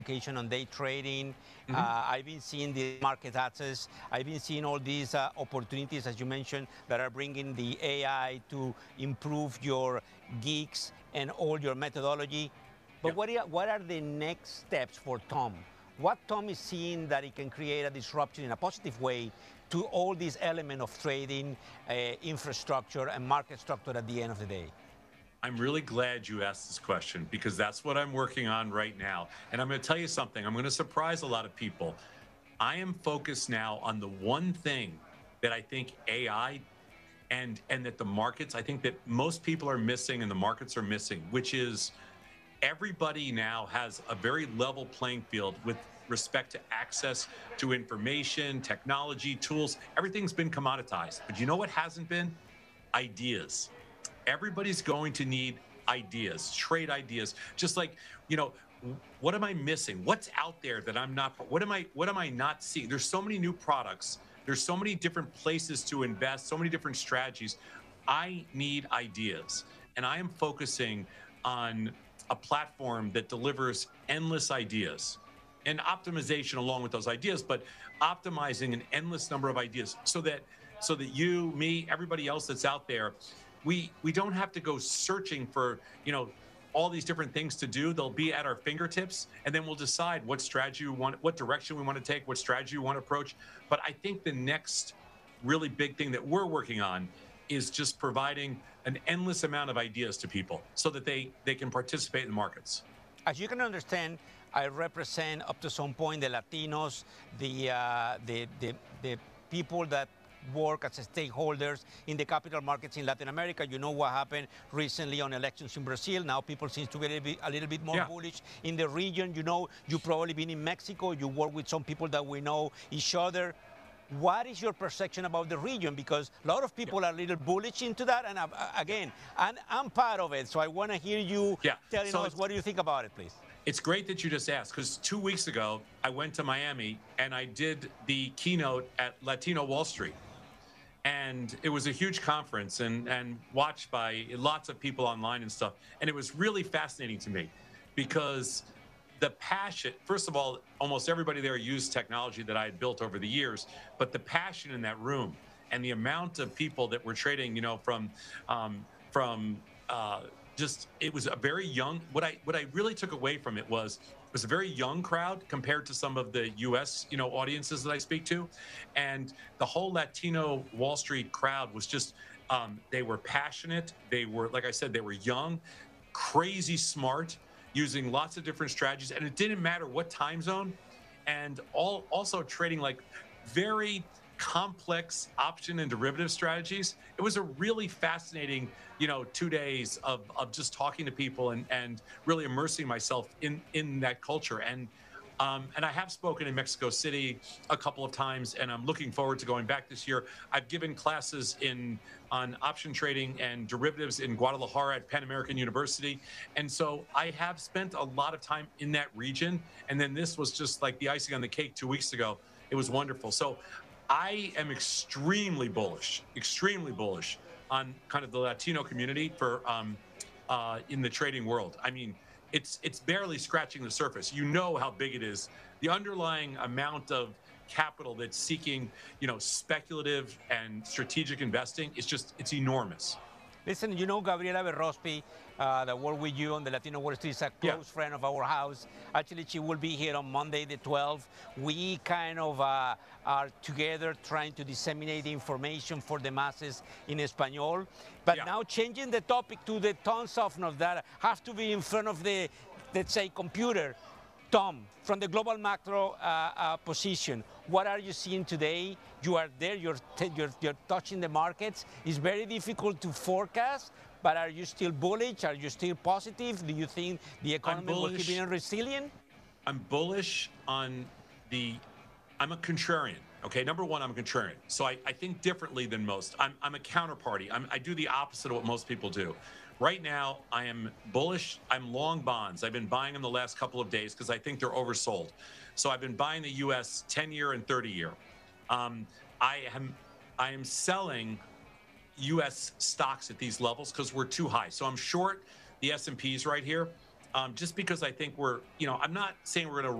education on day trading. Hmm. I've been seeing the market access. I've been seeing all these opportunities, as you mentioned, that are bringing the AI to improve your geeks and all your methodology. But Yep. what are the next steps for Tom? What Tom is seeing that he can create a disruption in a positive way to all these elements of trading, infrastructure, and market structure at the end of the day? I'm really glad you asked this question because that's what I'm working on right now. And I'm going to tell you something. I'm going to surprise a lot of people. I am focused now on the one thing that I think AI and that the markets, I think that most people are missing and the markets are missing, which is everybody now has a very level playing field with respect to access to information, technology, tools. Everything's been commoditized. But you know what hasn't been? Ideas. Everybody's going to need ideas, trade ideas. Just like, you know, what am I missing? What's out there that I'm not, what am I not seeing? There's so many new products. There's so many different places to invest, so many different strategies. I need ideas. And I am focusing on a platform that delivers endless ideas and optimization along with those ideas, but optimizing an endless number of ideas so that you, me, everybody else that's out there, we don't have to go searching for, all these different things to do. They'll be at our fingertips, and then we'll decide what strategy we want, what direction we want to take, what strategy we want to approach. But I think the next really big thing that we're working on is just providing an endless amount of ideas to people so that they can participate in the markets. As you can understand, I represent up to some point the Latinos, the people that work as stakeholders in the capital markets in Latin America. You know what happened recently on elections in Brazil. Now people seem to be a little bit more Yeah. bullish in the region. You know, you've probably been in Mexico. You work with some people that we know each other. What is your perception about the region? Because a lot of people are a little bullish into that. And again, I'm part of it. So I want to hear you Yeah. telling So us what do you think about it, please. it's great that you just asked because 2 weeks ago, I went to Miami and I did the keynote at Latino Wall Street. And it was a huge conference and watched by lots of people online and stuff. And it was really fascinating to me because the passion, first of all, almost everybody there used technology that I had built over the years, but the passion in that room and the amount of people that were trading, from just it was a very young. What I really took away from it was a very young crowd compared to some of the U.S. audiences that I speak to, and the whole Latino Wall Street crowd was just they were passionate. They were, like I said, they were young, crazy smart, using lots of different strategies, and it didn't matter what time zone, and also trading like very complex option and derivative strategies. It was a really fascinating, 2 days of just talking to people and really immersing myself in that culture. And I have spoken in Mexico City a couple of times, and I'm looking forward to going back this year. I've given classes on option trading and derivatives in Guadalajara at Pan American University, and so I have spent a lot of time in that region. And then this was just like the icing on the cake 2 weeks ago. It was wonderful. So I am extremely bullish on kind of the Latino community for in the trading world. I mean, it's barely scratching the surface. You know how big it is. The underlying amount of capital that's seeking, speculative and strategic investing is just it's enormous. Listen, you know Gabriela Berrospi, that worked with you on the Latino Wall Street, is a Yeah. close friend of our house. Actually, she will be here on Monday the 12th. We kind of are together trying to disseminate the information for the masses in Espanol. But Yeah. now changing the topic to the tons of that have to be in front of the, let's say, computer. Tom, from the global macro position, what are you seeing today? You are there, you're touching the markets. It's very difficult to forecast, but are you still bullish? Are you still positive? Do you think the economy will keep bullish. being resilient? I'm bullish on the. I'm a contrarian. Okay, number one, I'm a contrarian. So I think differently than most. I'm a counterparty. I do the opposite of what most people do. Right now, I am bullish. I'm long bonds. I've been buying them the last couple of days because I think they're oversold. So I've been buying the U.S. 10-year and 30-year. I am selling U.S. stocks at these levels because we're too high. So I'm short the S&Ps right here, just because I think I'm not saying we're going to